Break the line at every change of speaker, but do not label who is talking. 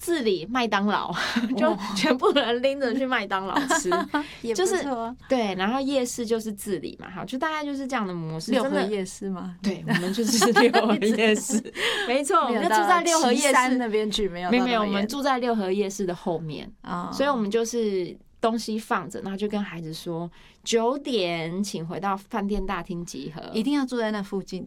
自理麦当劳，就全部人拎着去麦当劳吃，
也不错啊。
对，然后夜市就是自理嘛，好，就大概就是这样的模式。
六合夜市吗？
对，我们就是六合夜市，没错，我们就住在六合夜市
那边去，没有，
我们住在六合夜市的后面，所以我们就是东西放着，然后就跟孩子说9点请回到饭店大厅集合，
一定要住在那附近，